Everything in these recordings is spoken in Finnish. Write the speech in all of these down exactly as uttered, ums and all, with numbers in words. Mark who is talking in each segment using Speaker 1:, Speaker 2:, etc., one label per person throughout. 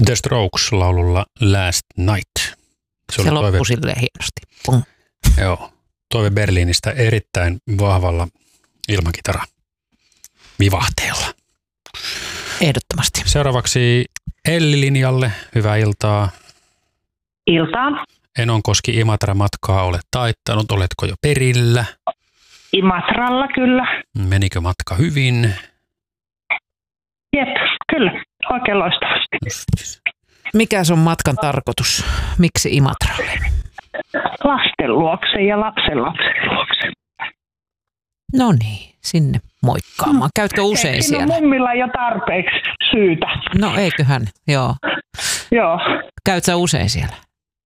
Speaker 1: The Strokes laululla Last Night.
Speaker 2: Se, se loppui toive... silleen hienosti. Pum.
Speaker 1: Joo, toive Berliinistä erittäin vahvalla ilmakitara vivahteella.
Speaker 2: Ehdottomasti.
Speaker 1: Seuraavaksi Elli-linjalle. Hyvää iltaa.
Speaker 3: Iltaa.
Speaker 1: Enonkoski Imatra-matkaa olet taittanut. Oletko jo perillä?
Speaker 3: Imatralla kyllä.
Speaker 1: Menikö matka hyvin?
Speaker 3: Jep, kyllä. Oikein loistavasti.
Speaker 1: Justis.
Speaker 2: Mikä on matkan tarkoitus? Miksi Imatralle?
Speaker 3: Lasten luokse ja lapsen lapsen luokse.
Speaker 2: No niin, sinne moikkaamaan. Käytkö usein
Speaker 3: Eikö
Speaker 2: siellä?
Speaker 3: mummilla jo tarpeeksi syytä.
Speaker 2: No eiköhän, joo.
Speaker 3: Joo.
Speaker 2: Käytkö sä usein siellä?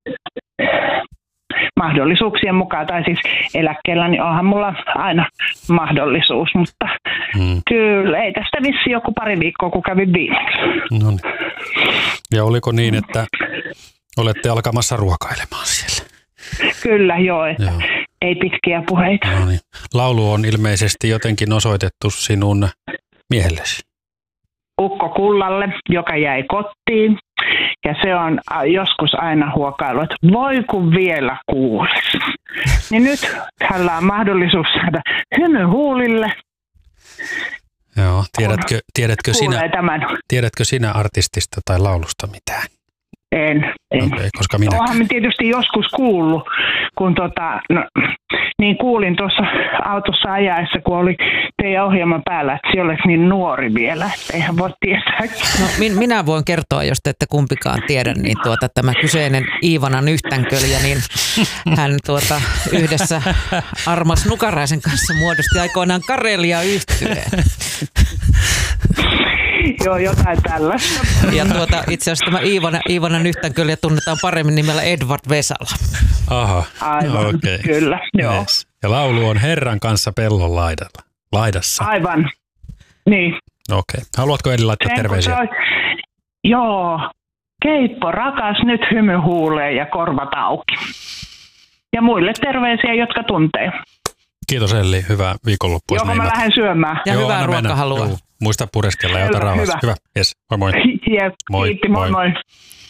Speaker 3: Mahdollisuuksien mukaan, tai siis eläkkeellä, niin onhan mulla aina mahdollisuus, mutta hmm. kyllä ei tästä vissi joku pari viikkoa, kun kävin viimeksi.
Speaker 1: No niin. Ja oliko niin, että olette alkamassa ruokailemaan siellä?
Speaker 3: Kyllä, joo, että
Speaker 1: joo.
Speaker 3: Ei pitkiä puheita.
Speaker 1: No niin. Laulu on ilmeisesti jotenkin osoitettu sinun miehellesi.
Speaker 3: Ukko Kullalle, joka jäi kotiin. Ja se on joskus aina huokailu, että voi kun vielä kuulisi. Niin nyt hänellä on mahdollisuus saada hymy huulille.
Speaker 1: Joo, tiedätkö, tiedätkö, sinä,
Speaker 3: tämän.
Speaker 1: tiedätkö sinä artistista tai laulusta mitään?
Speaker 3: En, en.
Speaker 1: Okay, koska minäkään.
Speaker 3: Olenhan tietysti joskus kuullut, kun tota, no, niin kuulin tuossa autossa ajaessa, kun oli teidän ohjelma päällä, että se olisi niin nuori vielä, että eihän voi tietää.
Speaker 2: No, min, minä voin kertoa, jos te ette kumpikaan tiedä, niin tuota, tämä kyseinen Iivanan yhtänköljä, niin hän tuota, yhdessä Armas Nukaraisen kanssa muodosti aikoinaan Karelia-yhtyeen.
Speaker 3: Joo, jotain tällaista.
Speaker 2: Ja tuota, itse asiassa tämä Iivana, Iivanan yhtänköljä tunnetaan paremmin nimellä Edward Vesala.
Speaker 1: Aha,
Speaker 3: aivan,
Speaker 1: okay.
Speaker 3: Kyllä, joo.
Speaker 1: Yes. Ja laulu on Herran kanssa pellon laidalla, laidassa.
Speaker 3: Aivan, niin.
Speaker 1: Okei. Okay. Haluatko Eli laittaa Sen, terveisiä?
Speaker 3: On, joo, keippo rakas, nyt hymy huulee ja korvat auki. Ja muille terveisiä, jotka tuntee.
Speaker 1: Kiitos Elli, hyvää viikonloppua.
Speaker 3: Joo, mä lähden syömään.
Speaker 2: Ja
Speaker 1: joo,
Speaker 2: hyvää ruokahalua.
Speaker 1: Muista pureskella ja ota rauhassa. Hyvä, yes. Moi moi.
Speaker 3: Jep,
Speaker 1: moi,
Speaker 3: kiitti, moi moi. moi.